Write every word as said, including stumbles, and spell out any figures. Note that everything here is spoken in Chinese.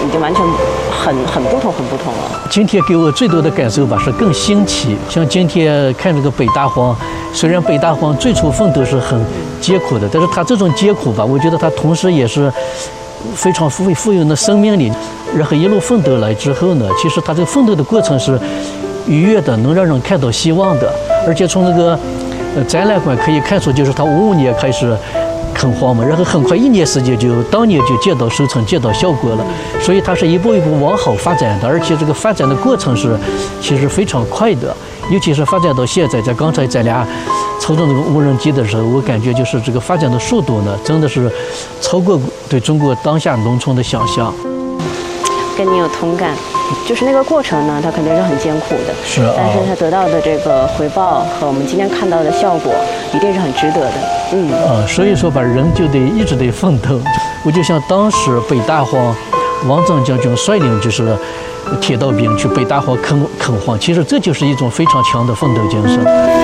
已经完全很很不同，很不同了。 今天给我最多的感受吧是更新奇，像今天看这个北大荒，虽然北大荒最初奋斗是很艰苦的，但是他这种艰苦吧，我觉得他同时也是非常富富有的生命力。然后一路奋斗来之后呢，其实他这个奋斗的过程是愉悦的，能让人看到希望的。而且从这个呃展览馆可以看出，就是他五五年开始垦荒嘛，然后很快一年时间就当年就见到收成，见到效果了。所以它是一步一步往好发展的，而且这个发展的过程是其实非常快的。尤其是发展到现在，在刚才咱俩操纵这个无人机的时候，我感觉就是这个发展的速度呢，真的是超过对中国当下农村的想象。 跟你有同感，就是那个过程呢，它肯定是很艰苦的， 是啊， 但是它得到的这个回报和我们今天看到的效果，一定是很值得的。嗯啊，所以说吧，人就得一直得奋斗。我就像当时北大荒，王震将军率领就是铁道兵去北大荒垦垦荒，其实这就是一种非常强的奋斗精神。